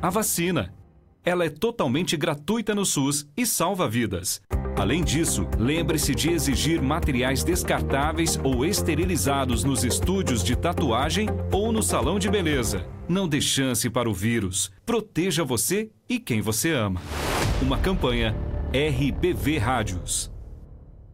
A vacina. Ela é totalmente gratuita no SUS e salva vidas. Além disso, lembre-se de exigir materiais descartáveis ou esterilizados nos estúdios de tatuagem ou no salão de beleza. Não dê chance para o vírus. Proteja você e quem você ama. Uma campanha RBV Rádios.